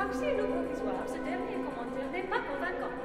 Marché l'eau provisoire, ce dernier commentaire n'est pas convaincant.